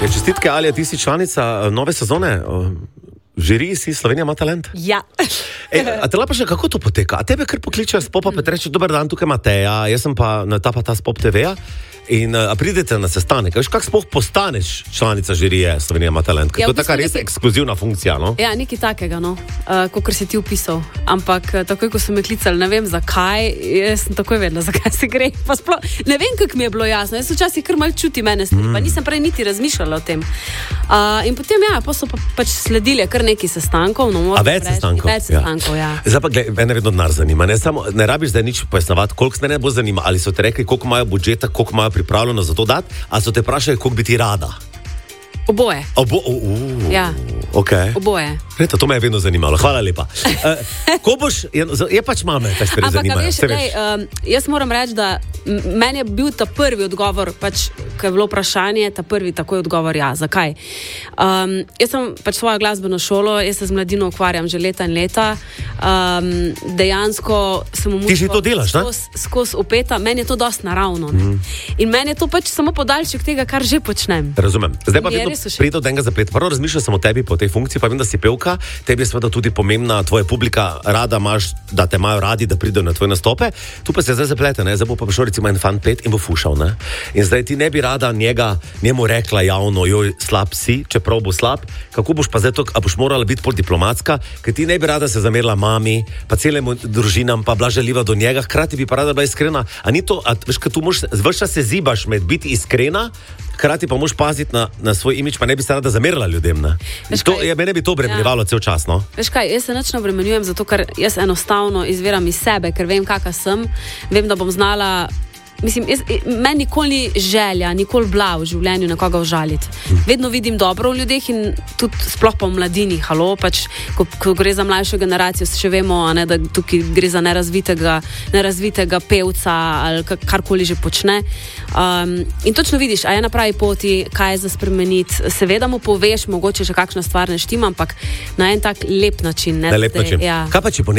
Okay, čestitke, Alja, ti si članica nove sezone. Žiri si, Slovenija ima talent. Ja. A te pa še kako to poteka? A tebe kar pokličejo s popa, pa te reče, dober dan, tukaj Mateja, jaz sem pa na ta s Pop TV-ja. In pridete na sestanek. Veš, kako sploh postaneš članica žirije Slovenija ima talent? To je taka res ekskluzivna funkcija, no? Ja, nekaj takega, no. Kakor si ti opisal. Ampak takoj, ko so me klicali, ne vem zakaj, jaz sem takoj vedela, zakaj se gre. Pa sploh, ne vem, kako mi je bilo jasno. Jaz včasih kar malo čuti mene stvari, pa nisem prej niti razmišljala o tem. In potem, ja, pa so pač sledili kar nekaj sestankov. No, več sestankov? Več sestankov, ja. Zdaj pa, gled, mene vedno denar zanima. Ne rabiš zdaj nič pojasnjevati, koliko se ne bo zanima. Ali so te rekli, koliko imajo budžeta, koliko imajo pripravljeno za to dati, a so te vprašali, koliko bi ti rada? Oboje. Ja. Okay. Oboje. Eto, to me je vedno zanimalo. Hvala lepa. Ko boš, je pač mame, kaj stvari zanimajo. Ampak, veš, jaz moram reči, da meni je bil ta prvi odgovor, pač, ko je bilo vprašanje, ta prvi takoj odgovor, ja. Zakaj? Jaz sem pač svojo glasbeno šolo, jaz se z mladino ukvarjam že leta in leta. Dejansko sem v Ti že to delaš, ne? Skozi upeta, meni je to dosti naravno. Ne? In meni je to pač samo podaljšek tega, kar že počnem. Razumem. Zdaj pa vedno pride od enega zapleta. Prvo razmišljam sem o tebi po tej funkciji, pa vem, da si pevka, tebi je seveda tudi pomembna tvoja publika, rada imaš, da te imajo radi, da pridejo na tvoje nastope. Tu pa se zdaj zaplete, ne? Zdaj bo pa prišel recimo en fan pet in bo fušal, ne? In zdaj ti ne bi rada njemu rekla javno, joj, slab si, čeprav bo slab, kako boš pa zdaj to, a boš morala biti pol diplomatska, ker ti ne bi rada se zamerila mami, pa celemu družinam, pa bila žaljiva do njega, hkrati bi pa rada bila iskrena. A ni to, veš, kad tu moraš, vrša se zibaš med biti iskrena, hkrati pa moraš paziti na svoj imič, pa ne bi se rada zamerila ljudem, ne? Mene bi to obremenjevalo cel čas, no? Veš kaj, jaz se nič ne obremenjujem, zato ker jaz enostavno izviram iz sebe, ker vem, kakva sem, vem, da bom znala. Mislim, meni nikoli ni želja, nikoli bila v življenju nekoga užaliti. Vedno vidim dobro v ljudeh in tudi sploh pa v mladini, pač, ko gre za mlajšo generacijo, še vemo, ne, da tukaj gre za nerazvitega pevca ali karkoli že počne. In točno vidiš, a je na pravi poti, kaj je za spremeniti. Seveda mu poveš, mogoče že kakšna stvar ne štima, ampak na en tak lep način. Ne, na lep način. Ja. Kaj pa, če